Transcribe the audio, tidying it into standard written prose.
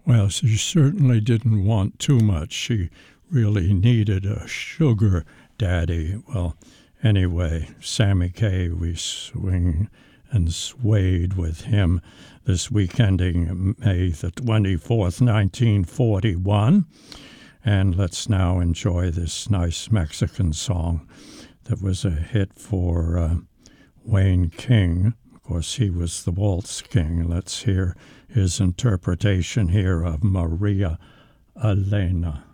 Well, she certainly didn't want too much. She really needed a sugar daddy. Well, anyway, Sammy Kaye, we swing and swayed with him this week ending May the 24th, 1941. And let's now enjoy this nice Mexican song that was a hit for Wayne King. Of course, he was the waltz king. Let's hear his interpretation here of Maria Elena.